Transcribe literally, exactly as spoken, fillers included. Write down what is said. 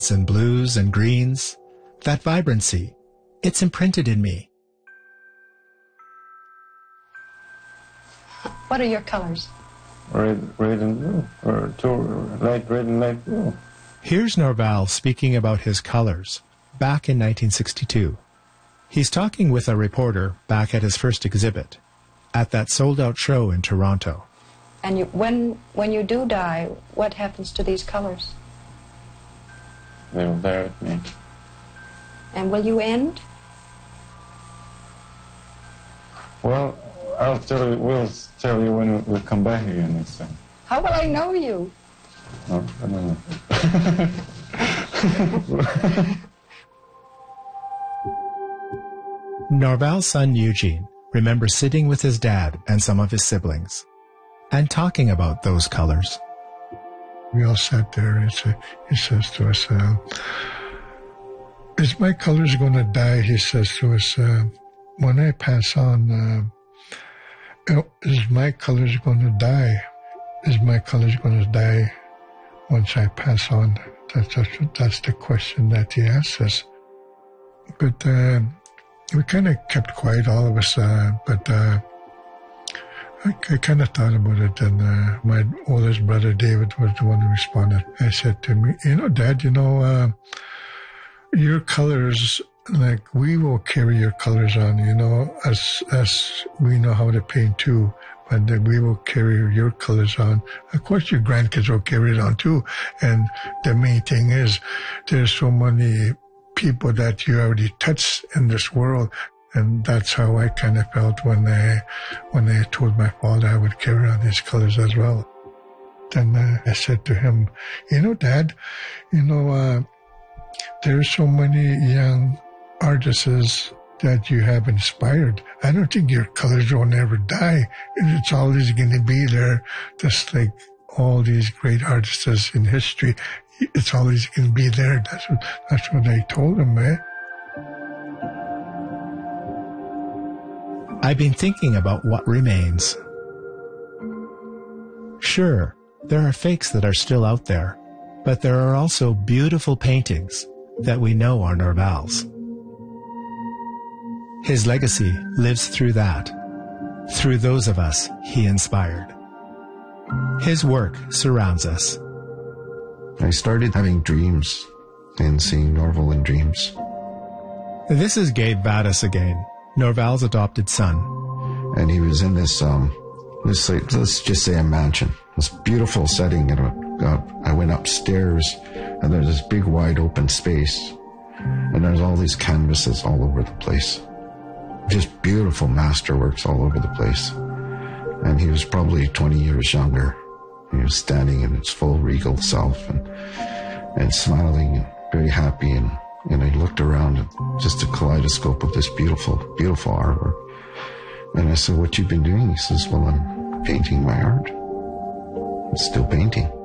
and blues and greens, that vibrancy, it's imprinted in me. What are your colors? Red, red and blue, or two, light red and light blue. Here's Norval speaking about his colors back in nineteen sixty-two. He's talking with a reporter back at his first exhibit at that sold-out show in Toronto. And you, when when you do die, what happens to these colors? They will die with me. And will you end? Well, I'll tell you, we'll tell you when we come back again next time. How will I know you? No, I don't know. Norval's son Eugene remembers sitting with his dad and some of his siblings and talking about those colors. We all sat there and say, he says to us, uh, is my colors going to die? He says to us, uh, when I pass on, uh, is my colors going to die? Is my colors going to die once I pass on? That's, that's, that's the question that he asks us. But uh, we kind of kept quiet, all of us, uh, but uh, I, I kind of thought about it, and uh, my oldest brother, David, was the one who responded. I said to me, you know, Dad, you know, uh, your colors, like, we will carry your colors on, you know, as, as we know how to paint too, but that we will carry your colors on. Of course, your grandkids will carry it on too, and the main thing is there's so many people that you already touched in this world. And that's how I kind of felt when I, when I told my father I would carry on his colors as well. Then uh, I said to him, you know, Dad, you know, uh, there's so many young artists that you have inspired. I don't think your colors will never die. It's always going to be there, just like all these great artists in history. It's always going to be there. That's what, that's what I told him, man. I've been thinking about what remains. Sure, there are fakes that are still out there, but there are also beautiful paintings that we know are Norval's. His legacy lives through that, through those of us he inspired. His work surrounds us. I started having dreams and seeing Norval in dreams. This is Gabe Vadas again, Norval's adopted son. And he was in this, um, this like, let's just say a mansion, this beautiful setting. And uh, I went upstairs, and there's this big wide open space, and there's all these canvases all over the place. Just beautiful masterworks all over the place. And he was probably twenty years younger. He was standing in his full regal self and and smiling and very happy. And, and I looked around and just a kaleidoscope of this beautiful, beautiful artwork. And I said, what you been doing? He says, well, I'm painting my art. I'm still painting.